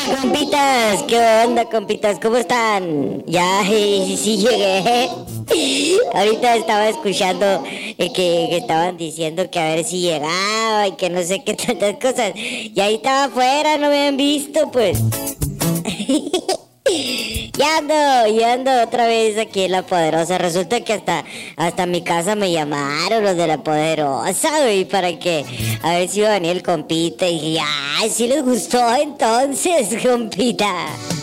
Compitas, ¿qué onda, compitas? ¿Cómo están? Ya, sí llegué. Ahorita estaba escuchando que estaban diciendo que a ver si llegaba y que no sé qué tantas cosas. Y ahí estaba afuera, no me habían visto, pues. Ya ando otra vez aquí en La Poderosa. Resulta que hasta mi casa me llamaron los de La Poderosa, güey, para que a ver si iba a venir el compita. Y dije, ay, sí les gustó entonces, compita.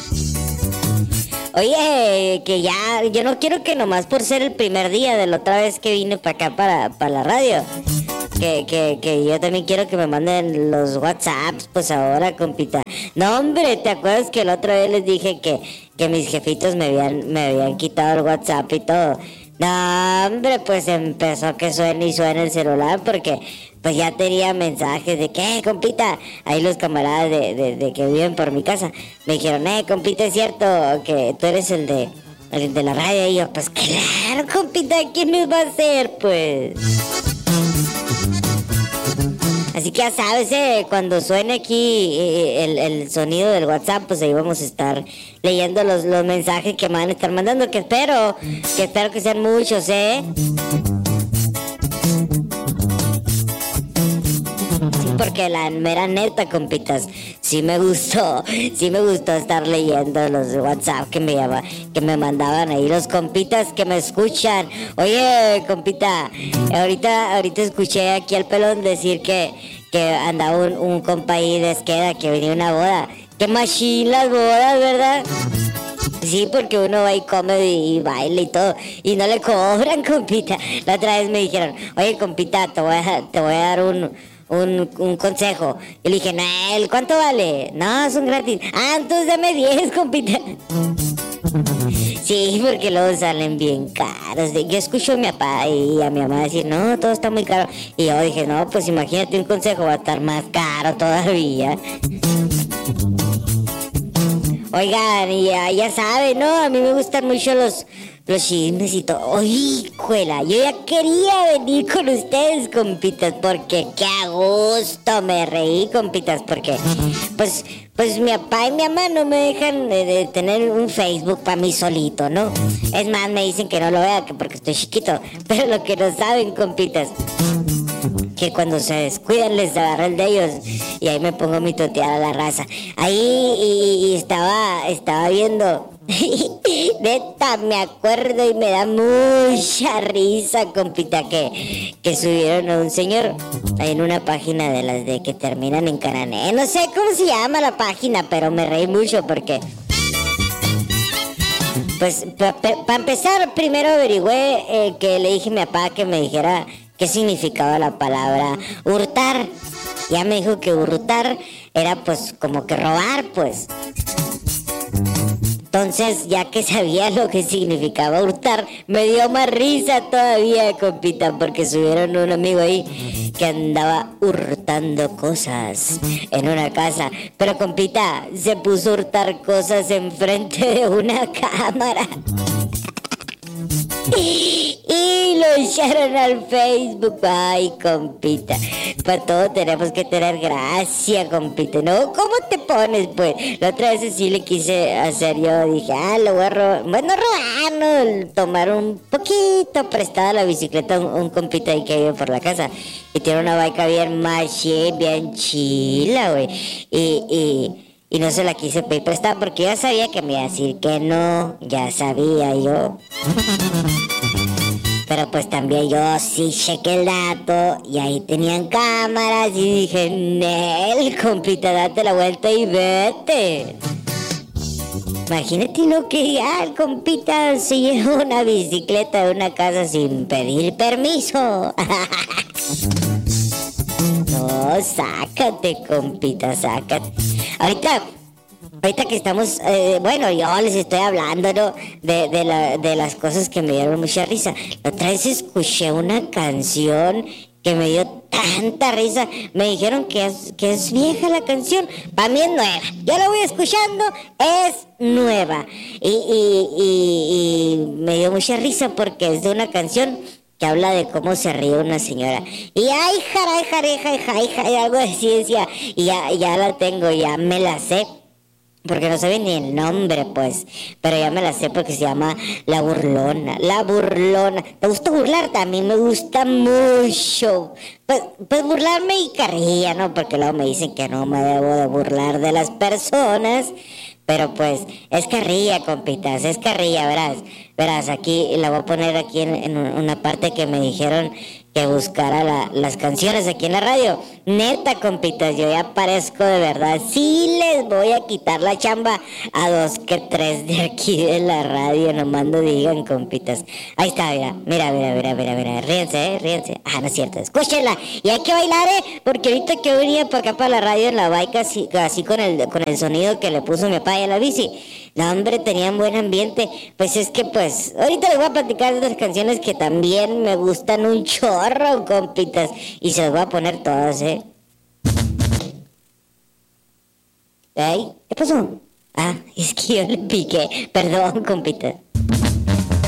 Oye, que ya, yo no quiero que nomás por ser el primer día de la otra vez que vine para acá, para la radio, que yo también quiero que me manden los WhatsApps, pues ahora, compita. No, hombre, ¿te acuerdas que la otra vez les dije que mis jefitos me habían quitado el WhatsApp y todo? No, hombre, pues empezó que suene y suene el celular porque pues ya tenía mensajes de que, compita, ahí los camaradas de que viven por mi casa me dijeron, compita, ¿es cierto que tú eres el de la radio? Y yo, pues claro, compita, ¿quién me va a hacer, pues? Así que ya sabes, cuando suene aquí el sonido del WhatsApp, pues ahí vamos a estar leyendo los mensajes que me van a estar mandando, que espero que sean muchos, porque la mera neta, compitas, sí me gustó estar leyendo los WhatsApp que me mandaban ahí los compitas que me escuchan. Oye, compita, ahorita escuché aquí al pelón decir que andaba un compa ahí de Esqueda que venía a una boda. Qué machín las bodas, ¿verdad? Sí, porque uno va y come y baila y todo, y no le cobran, compita. La otra vez me dijeron, oye, compita, te voy a dar un consejo. Y le dije, ¿cuánto vale? No, son gratis. Ah, entonces dame 10, compita. Sí, porque luego salen bien caros. Yo escucho a mi papá y a mi mamá decir, no, todo está muy caro. Y yo dije, no, pues imagínate, un consejo va a estar más caro todavía. Oigan, y ya saben, ¿no? A mí me gustan mucho los chismes y todo. Oye, juela, yo ya quería venir con ustedes, compitas, porque qué a gusto me reí, compitas, porque pues mi papá y mi mamá no me dejan de tener un Facebook para mí solito, ¿no? Es más, me dicen que no lo vea, que porque estoy chiquito, pero lo que no saben, compitas, que cuando se descuidan les agarra el de ellos y ahí me pongo mi toteada a la raza. Ahí y estaba viendo. Neta, me acuerdo y me da mucha risa, compita, que subieron a un señor ahí en una página de las de que terminan en Carané. No sé cómo se llama la página, pero me reí mucho porque pues para empezar, primero averigüé que le dije a mi papá que me dijera qué significaba la palabra hurtar. Ya me dijo que hurtar era pues como que robar, pues. Entonces, ya que sabía lo que significaba hurtar, me dio más risa todavía, compita, porque subieron un amigo ahí que andaba hurtando cosas en una casa. Pero, compita, se puso a hurtar cosas enfrente de una cámara. Y lo echaron al Facebook. Ay, compita, para todo tenemos que tener gracia, compita, ¿no? ¿Cómo te pones, pues? La otra vez sí le quise hacer yo, dije, lo voy a robar, bueno, robar, ¿no? Tomar un poquito prestada la bicicleta a un compita ahí que vive por la casa y tiene una bike bien machín, bien chila, güey, y no se la quise pedir prestada porque ya sabía que me iba a decir que no, ya sabía yo. Pero pues también yo sí chequé el dato y ahí tenían cámaras y dije, Nel, compita, date la vuelta y vete. Imagínate lo que ya el compita se llevó una bicicleta de una casa sin pedir permiso. No, sácate, compita, sácate. Ahorita que estamos, bueno, yo les estoy hablando, ¿no? de las cosas que me dieron mucha risa. La otra vez escuché una canción que me dio tanta risa. Me dijeron que es vieja la canción. Para mí es nueva. Yo la voy escuchando, es nueva. Y me dio mucha risa porque es de una canción que habla de cómo se ríe una señora. Y ay, jareja, algo de ciencia. Y ya la tengo, ya me la sé. porque no sabe ni el nombre, pues, pero ya me la sé porque se llama La Burlona, La Burlona. ¿Te gusta burlarte? A mí me gusta mucho. Pues burlarme y carrilla, ¿no? Porque luego me dicen que no me debo de burlar de las personas, pero pues es carrilla, compitas, es carrilla, verás, aquí, la voy a poner aquí en una parte que me dijeron que buscara las canciones aquí en la radio. Neta, compitas, yo ya parezco de verdad. Sí les voy a quitar la chamba a 2 que 3 de aquí de la radio, nomás no digan, compitas. Ahí está, mira, ríense. Ah, no es cierto, escúchenla. Y hay que bailar, porque ahorita que venía para acá para la radio en la bike, así con el sonido que le puso mi papá a la bici. No, hombre, tenían buen ambiente. Pues es que, pues, ahorita les voy a platicar de otras canciones que también me gustan un chorro, compitas. Y se las voy a poner todas, ¿Ay? ¿Qué pasó? Ah, es que yo le piqué. Perdón, compitas.